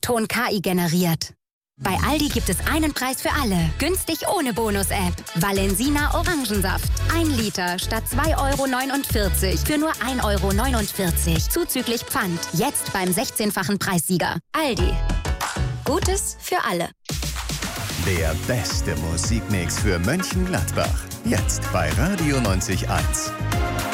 Ton KI generiert. Bei Aldi gibt es einen Preis für alle. Günstig ohne Bonus-App. Valensina Orangensaft. 1 Liter statt 2,49 € für nur 1,49 € zuzüglich Pfand. Jetzt beim 16-fachen Preissieger. Aldi. Gutes für alle. Der beste Musikmix für Mönchengladbach. Jetzt bei Radio 90.1.